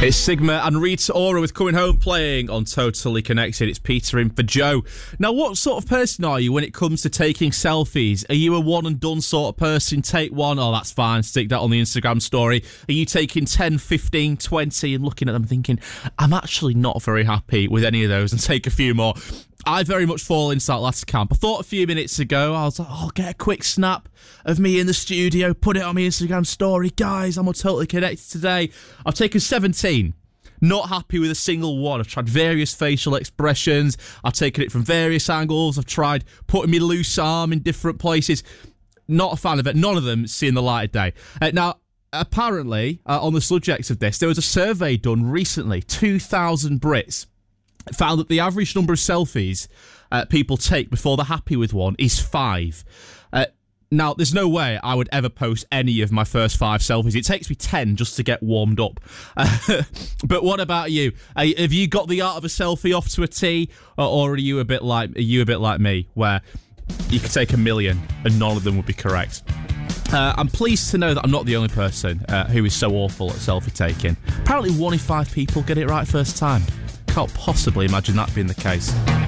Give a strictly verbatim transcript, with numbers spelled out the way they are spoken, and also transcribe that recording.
It's Sigma and Rita Ora with Coming Home playing on Totally Connected. It's Peter in for Joe. Now, what sort of person are you when it comes to taking selfies? Are you a one and done sort of person? Take one, oh, that's fine, stick that on the Instagram story. Are you taking ten, fifteen, twenty and looking at them thinking, I'm actually not very happy with any of those, and take a few more? I very much fall into that last camp. I thought a few minutes ago, I was like, oh, I'll get a quick snap of me in the studio, put it on my Instagram story. Guys, I'm on Totally Connected today. I've taken seventeen. Not happy with a single one. I've tried various facial expressions. I've taken it from various angles. I've tried putting my loose arm in different places. Not a fan of it. None of them seeing the light of day. Uh, now, apparently, uh, on the subject of this, there was a survey done recently. two thousand Brits found that the average number of selfies uh, people take before they're happy with one is five. Uh, now, there's no way I would ever post any of my first five selfies. It takes me ten just to get warmed up. Uh, but what about you? Uh, have you got the art of a selfie off to a T, or, or are you a bit like are you a bit like me, where you could take a million and none of them would be correct? Uh, I'm pleased to know that I'm not the only person uh, who is so awful at selfie taking. Apparently, one in five people get it right first time. Can't possibly imagine that being the case.